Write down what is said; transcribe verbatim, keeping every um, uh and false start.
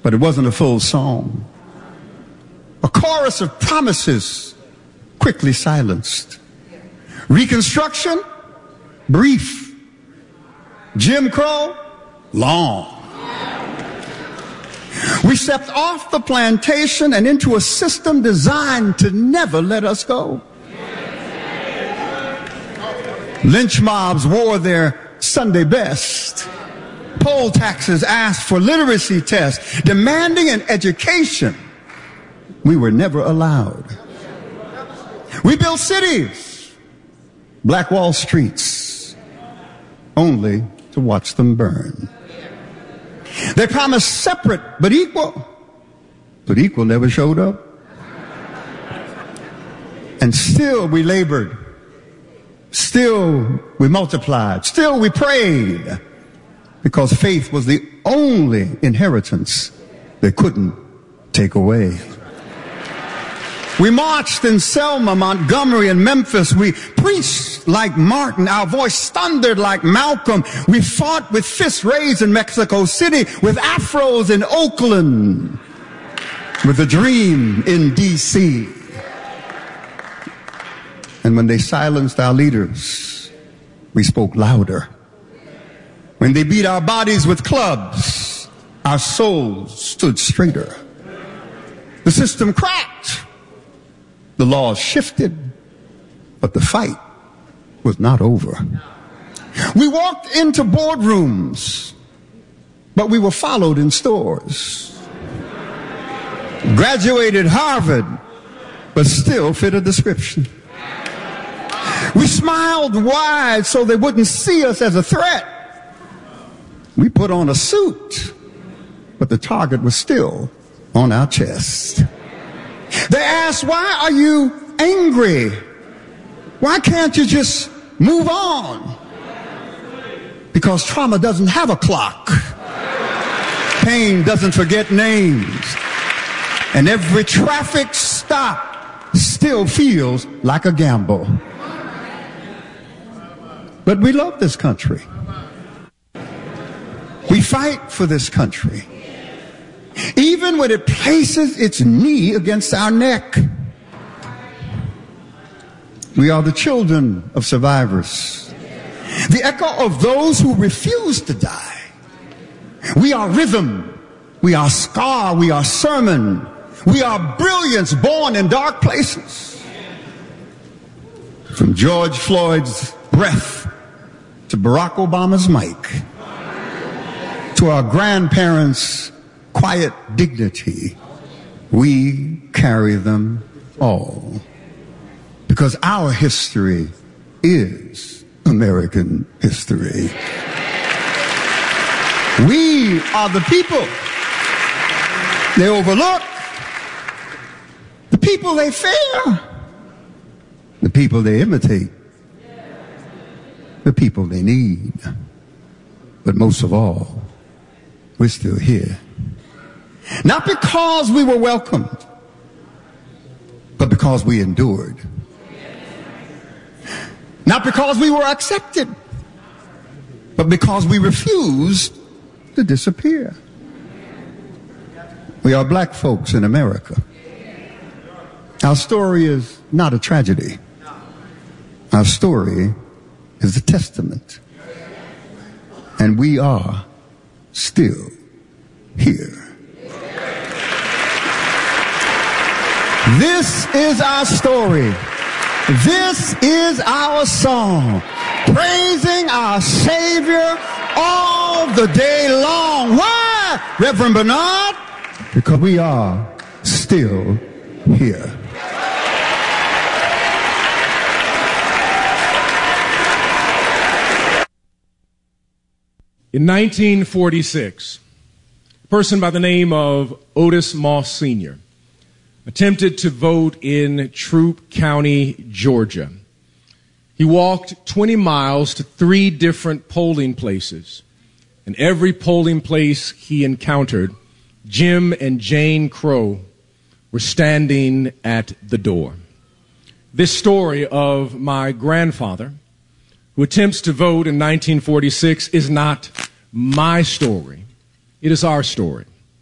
but it wasn't a full song. A chorus of promises quickly silenced. Reconstruction, brief. Jim Crow, long. We stepped off the plantation and into a system designed to never let us go. Lynch mobs wore their Sunday best. Poll taxes asked for literacy tests, demanding an education we were never allowed. We built cities, Black Wall streets, only to watch them burn. They promised separate but equal, but equal never showed up. And still we labored. Still we multiplied. Still we prayed, because faith was the only inheritance they couldn't take away. We marched in Selma, Montgomery, and Memphis. We preached like Martin. Our voice thundered like Malcolm. We fought with fists raised in Mexico City, with afros in Oakland, with a dream in D C And when they silenced our leaders, we spoke louder. When they beat our bodies with clubs, our souls stood straighter. The system cracked. The laws shifted, but the fight was not over. We walked into boardrooms, but we were followed in stores. Graduated Harvard, but still fit a description. We smiled wide so they wouldn't see us as a threat. We put on a suit, but the target was still on our chest. They asked, why are you angry? Why can't you just move on? Because trauma doesn't have a clock. Pain doesn't forget names. And every traffic stop still feels like a gamble. But we love this country. We fight for this country, even when it places its knee against our neck. We are the children of survivors, the echo of those who refuse to die. We are rhythm, we are scar, we are sermon, we are brilliance born in dark places. From George Floyd's breath to Barack Obama's mic, to our grandparents' quiet dignity, we carry them all. Because our history is American history. We are the people they overlook, the people they fear, the people they imitate, the people they need. But most of all, we're still here. Not because we were welcomed, but because we endured. Not because we were accepted, but because we refused to disappear. We are black folks in America. Our story is not a tragedy. Our story is a testament. And we are still here. This is our story. This is our song, praising our Savior all the day long. Why, Reverend Bernard? Because we are still here. In nineteen forty-six, a person by the name of Otis Moss Senior attempted to vote in Troup County, Georgia. He walked twenty miles to three different polling places. And every polling place he encountered, Jim and Jane Crow were standing at the door. This story of my grandfather, who attempts to vote in nineteen forty-six, is not my story. It is our story.